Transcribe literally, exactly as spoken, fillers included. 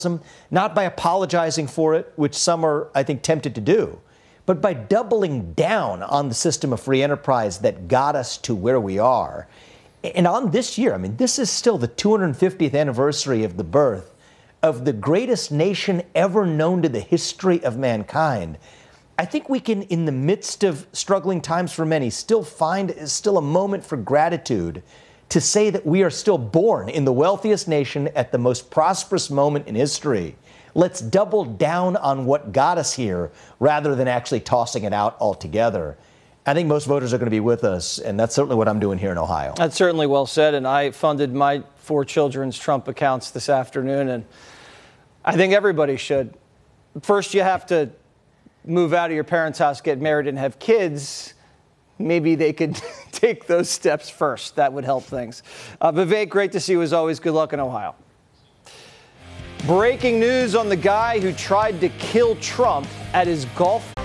not by apologizing for it, which some are, I think, tempted to do, but by doubling down on the system of free enterprise that got us to where we are. And on this year, I mean, this is still the two hundred fiftieth anniversary of the birth of the greatest nation ever known to the history of mankind. I think we can, in the midst of struggling times for many, still find still a moment for gratitude to say that we are still born in the wealthiest nation at the most prosperous moment in history. Let's double down on what got us here rather than actually tossing it out altogether. I think most voters are going to be with us, and that's certainly what I'm doing here in Ohio. That's certainly well said, and I funded my four children's Trump accounts this afternoon, and I think everybody should. First, you have to move out of your parents' house, get married, and have kids. Maybe they could take those steps first. That would help things. Uh, Vivek, great to see you as always. Good luck in Ohio. Breaking news on the guy who tried to kill Trump at his golf.